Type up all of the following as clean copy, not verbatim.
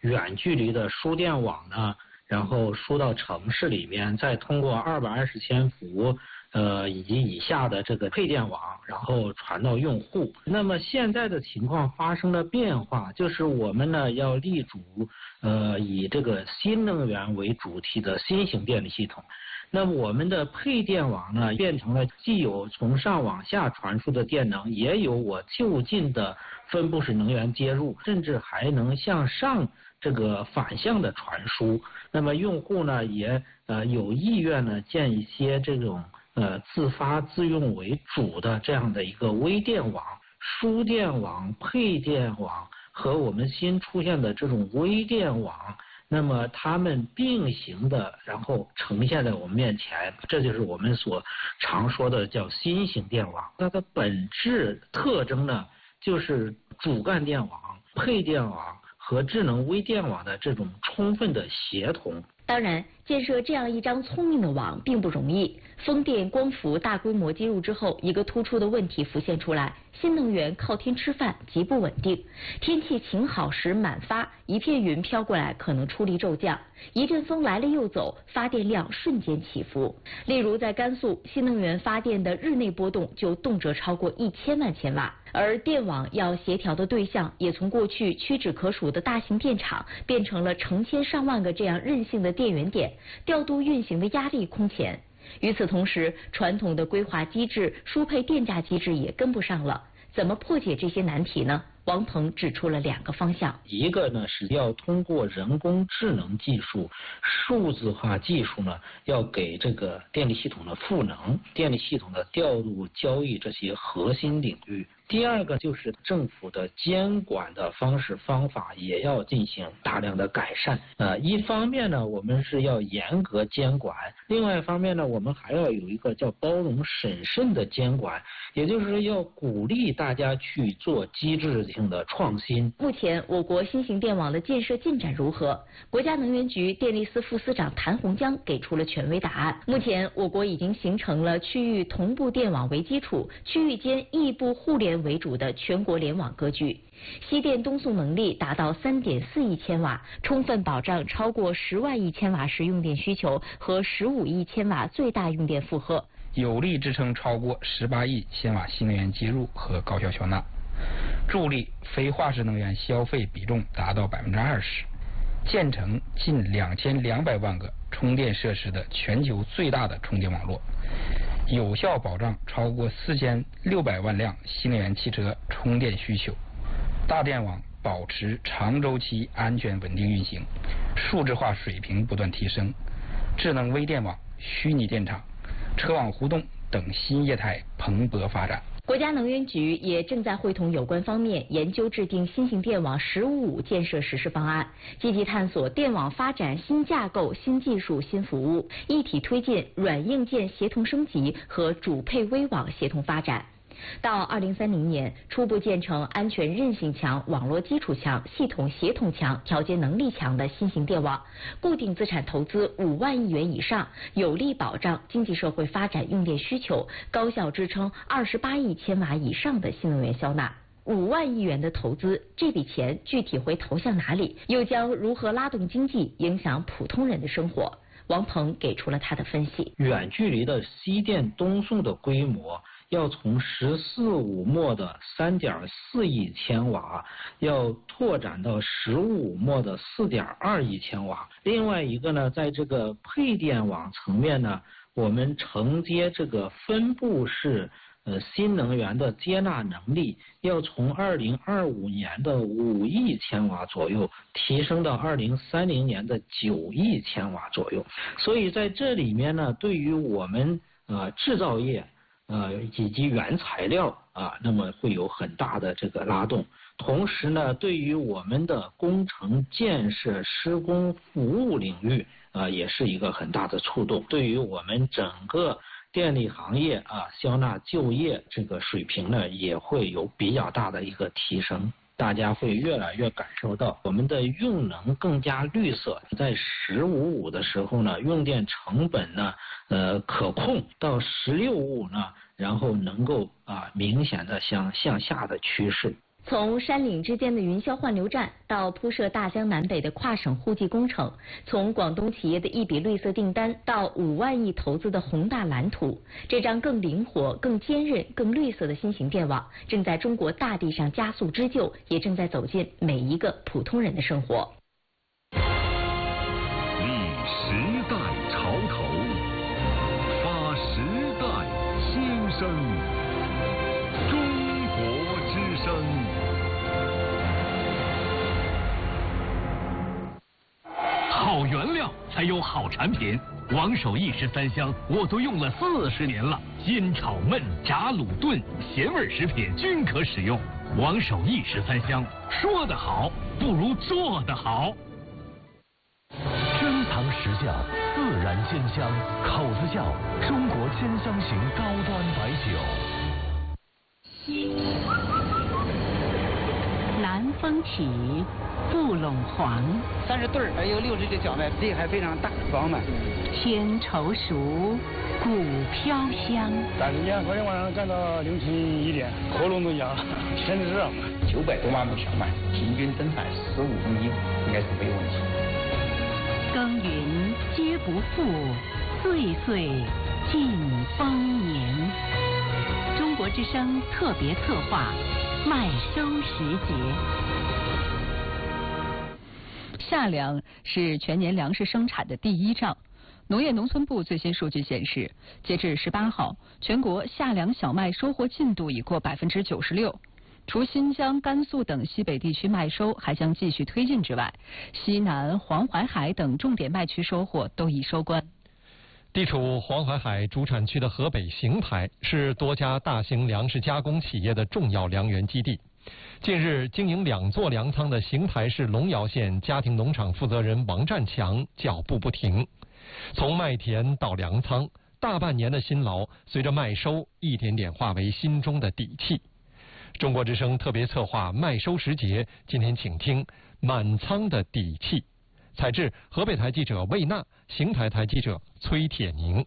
远距离的输电网呢，然后输到城市里面，再通过220千伏以及以下的这个配电网，然后传到用户。那么现在的情况发生了变化，就是我们呢要立足以这个新能源为主体的新型电力系统。那么我们的配电网呢，变成了既有从上往下传输的电能，也有我就近的分布式能源接入，甚至还能向上这个反向的传输。那么用户呢也有意愿呢建一些这种自发自用为主的这样的一个微电网、输电网、配电网和我们新出现的这种微电网。那么它们并行的，然后呈现在我们面前，这就是我们所常说的叫新型电网。它的本质特征呢，就是主干电网、配电网和智能微电网的这种充分的协同。 当然，建设这样一张聪明的网并不容易。风电、光伏大规模接入之后，一个突出的问题浮现出来：新能源靠天吃饭，极不稳定。天气晴好时满发，一片云飘过来可能出力骤降；一阵风来了又走，发电量瞬间起伏。例如在甘肃，新能源发电的日内波动就动辄超过1000万千瓦。而电网要协调的对象，也从过去屈指可数的大型电厂，变成了成千上万个这样任性的电源点，调度运行的压力空前。与此同时，传统的规划机制、输配电价机制也跟不上了。怎么破解这些难题呢？王鹏指出了2个方向。 一个呢是要通过人工智能技术、数字化技术呢，要给这个电力系统的赋能、电力系统的调度、交易这些核心领域。第二个就是政府的监管的方式方法也要进行大量的改善。一方面呢，我们是要严格监管；另外一方面呢，我们还要有一个叫包容审慎的监管，也就是要鼓励大家去做机制性的创新。 目前，我国新型电网的建设进展如何？国家能源局电力司副司长谭洪江给出了权威答案。目前，我国已经形成了区域同步电网为基础、区域间异步互联为主的全国联网格局，西电东送能力达到3.4亿千瓦，充分保障超过10万亿千瓦时用电需求和15亿千瓦最大用电负荷， 有力支撑超过18亿千瓦新能源接入和高效消纳，助力非化石能源消费比重达到20%，建成近2200万个充电设施的全球最大的充电网络，有效保障超过4600万辆新能源汽车充电需求。大电网保持长周期安全稳定运行，数字化水平不断提升，智能微电网、虚拟电厂、车网互动等新业态蓬勃发展。 国家能源局也正在会同有关方面研究制定新型电网“15+5”建设实施方案，积极探索电网发展新架构、新技术、新服务，一体推进软硬件协同升级和主配微网协同发展。到2030年，初步建成安全韧性强、网络基础强、系统协同强、调节能力强的新型电网，固定资产投资5万亿元以上，有力保障经济社会发展用电需求，高效支撑28亿千瓦以上的新能源消纳。5万亿元的投资，这笔钱具体会投向哪里？又将如何拉动经济，影响普通人的生活？王鹏给出了他的分析。 远距离的西电东送的规模要从14.5末的3.4亿千瓦，要拓展到15末的4.2亿千瓦。另外一个呢，在这个配电网层面呢，我们承接这个分布式新能源的接纳能力，要从2025年的5亿千瓦左右提升到2030年的9亿千瓦左右。所以在这里面呢，对于我们制造业以及原材料那么会有很大的这个拉动。同时呢，对于我们的工程建设、施工服务领域也是一个很大的触动。对于我们整个电力行业消纳就业这个水平呢，也会有比较大的一个提升。大家会越来越感受到我们的用能更加绿色，在15.5的时候呢，用电成本呢可控，到16.5呢，然后能够明显的向下的趋势。 从山岭之间的云霄换流站到铺设大江南北的跨省互济工程，从广东企业的一笔绿色订单到5万亿投资的宏大蓝图，这张更灵活、更坚韧、更绿色的新型电网，正在中国大地上加速织就，也正在走进每一个普通人的生活。 立时代潮头，发时代新声。中国之声。 好原料才有好产品。王守义13香我都用了40年了，煎炒焖炸卤炖咸味食品均可使用。王守义13香，说得好不如做得好。 珍藏实窖，自然鲜香，口子窖中国鲜香型高端白酒。 南风起，不陇黄 ，30对儿，有60只小麦，地还非常大，饱满。 天稠熟，谷飘香。 但是你看，昨天晚上干到凌晨1点，喉咙都哑了，天热。 900多万亩小麦，平均增产15公斤，应该是没有问题。 耕耘皆不负，岁岁尽丰年。中国之声特别策划。麦收时节， 夏粮是全年粮食生产的第一仗。农业农村部最新数据显示，截至18号，全国夏粮小麦收获进度已过96%。除新疆、甘肃等西北地区麦收还将继续推进之外，西南、黄淮海等重点麦区收获都已收官。 地处黄淮海主产区的河北邢台是多家大型粮食加工企业的重要粮源基地。近日，经营2座粮仓的邢台市龙窑县家庭农场负责人王占强脚步不停，从麦田到粮仓，大半年的辛劳随着麦收一点点化为心中的底气。中国之声特别策划麦收时节，今天请听满仓的底气。采制河北台记者魏娜，邢台台记者崔铁宁。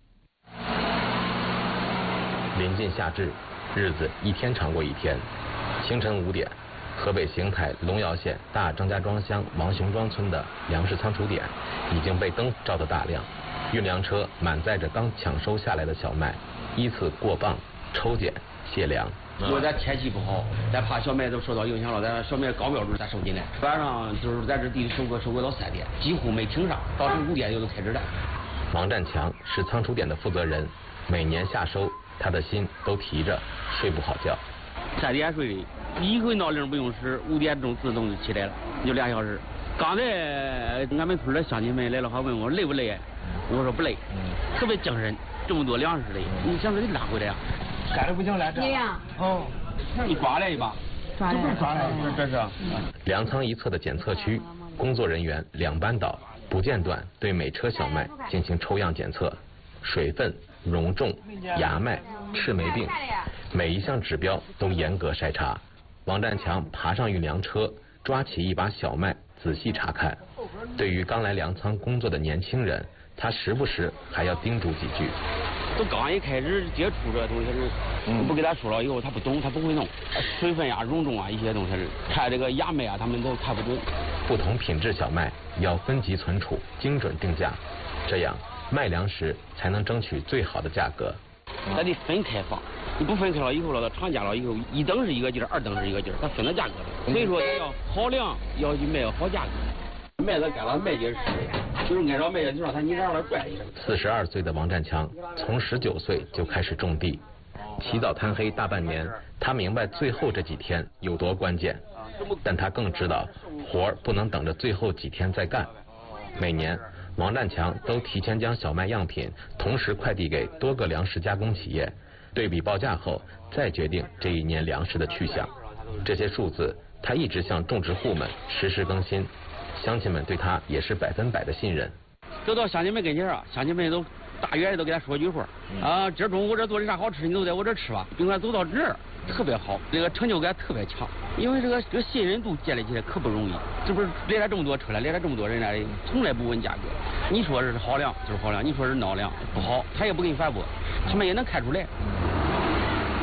临近夏至，日子一天长过一天。清晨5点，河北邢台龙窑县大张家庄乡王雄庄村的粮食仓储点已经被灯照得大亮，运粮车满载着刚抢收下来的小麦，依次过磅、抽检、卸粮。 因为咱天气不好，咱怕小麦都受到影响了，咱小麦高标准咱收进来。晚上就是在这地里收割到3点，几乎没停上，到5点就都开始了。 王占强是仓储点的负责人，每年夏收，他的心都提着，睡不好觉。 3点睡，一回闹铃不用使，5点钟自动就起来了，就2小时。刚才俺们村的乡亲们来了，还问我累不累，我说不累，特别精神，这么多粮食嘞，你想给你拉回来呀？干的不行来这。你呀。哦。你抓来一把。抓来。这是。 粮仓一侧的检测区，工作人员2班倒，不间断对每车小麦进行抽样检测，水分、容重、芽麦、赤霉病，每一项指标都严格筛查。王占强爬上运粮车，抓起一把小麦仔细查看。对于刚来粮仓工作的年轻人，他时不时还要叮嘱几句。 都刚一开始接触这东西是，不给他说了以后他不懂，他不会弄，水分呀、容重啊一些东西是，看这个芽麦啊他们都看不懂。 不同品质小麦要分级存储，精准定价，这样卖粮时才能争取最好的价格。 咱得分开放，你不分开了以后了，到厂家了以后，1等是一个劲儿，2等是一个劲儿，它分了价格的。所以说要好粮，要去卖好价格。麦子干了麦秸是，就是按照麦秸就让它你让它拽一下。 42岁的王占强从19岁就开始种地，起早贪黑大半年，他明白最后这几天有多关键，但他更知道活儿不能等着最后几天再干。每年王占强都提前将小麦样品同时快递给多个粮食加工企业，对比报价后再决定这一年粮食的去向。这些数字他一直向种植户们实时更新，乡亲们对他也是100%的信任。 走到乡亲们跟前啊，乡亲们都大远都给他说句话啊，今儿中午我这做的啥好吃，你都在我这吃吧。尽管走到这儿特别好，这个成就感特别强，因为这个信任度建立起来可不容易。这不是来了这么多车来了这么多人来，从来不问价格。你说是好粮就是好粮，你说是孬粮不好，他也不给你反驳，他们也能看出来。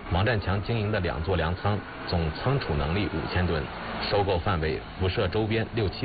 王占强经营的2座粮仓总仓储能力5000吨，收购范围辐射周边6、7